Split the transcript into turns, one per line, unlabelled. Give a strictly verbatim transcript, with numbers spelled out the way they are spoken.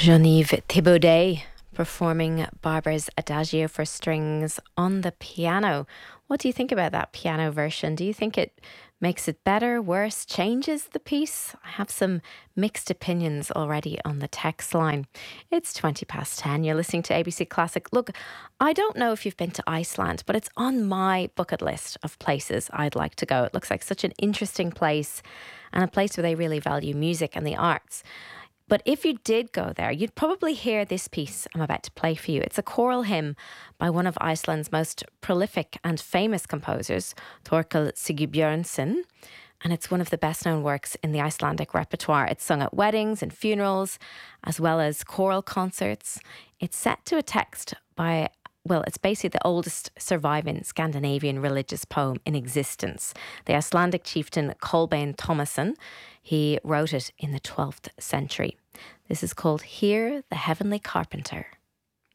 Genevieve Thibaudet performing Barbara's Adagio for strings on the piano. What do you think about that piano version? Do you think it makes it better, worse, changes the piece? I have some mixed opinions already on the text line. It's twenty past ten. You're listening to A B C Classic. Look, I don't know if you've been to Iceland, but it's on my bucket list of places I'd like to go. It looks like such an interesting place and a place where they really value music and the arts. But if you did go there, you'd probably hear this piece I'm about to play for you. It's a choral hymn by one of Iceland's most prolific and famous composers, Thorkel Sigurbjörnsson. And it's one of the best known works in the Icelandic repertoire. It's sung at weddings and funerals, as well as choral concerts. It's set to a text by, well, it's basically the oldest surviving Scandinavian religious poem in existence. The Icelandic chieftain Kolbeinn Tómasson, he wrote it in the twelfth century. This is called Hear the Heavenly Carpenter.